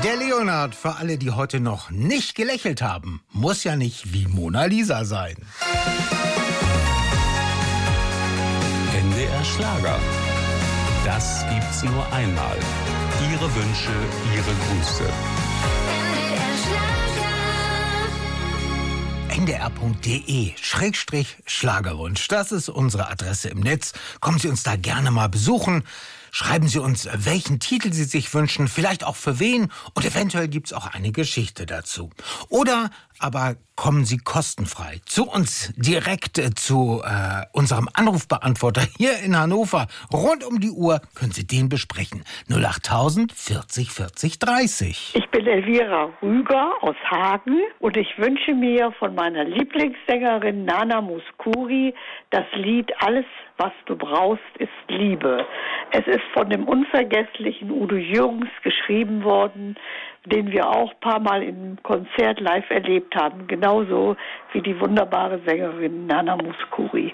Der Leonhard, für alle, die heute noch nicht gelächelt haben, muss ja nicht wie Mona Lisa sein. NDR Schlager. Das gibt's nur einmal. Ihre Wünsche, Ihre Grüße. ndr.de/Schlagerwunsch. Das ist unsere Adresse im Netz. Kommen Sie uns da gerne mal besuchen. Schreiben Sie uns, welchen Titel Sie sich wünschen, vielleicht auch für wen. Und eventuell gibt's auch eine Geschichte dazu. Oder aber kommen Sie kostenfrei zu uns direkt zu unserem Anrufbeantworter hier in Hannover. Rund um die Uhr können Sie den besprechen. 08000 40 40 30. Ich bin Elvira Rüger aus Hagen und ich wünsche mir von meiner Lieblingssängerin Nana Mouskouri das Lied Alles, was du brauchst, ist Liebe. Es ist von dem unvergesslichen Udo Jürgens geschrieben worden, den wir auch ein paar Mal im Konzert live erlebt haben. Genauso wie die wunderbare Sängerin Nana Mouskouri.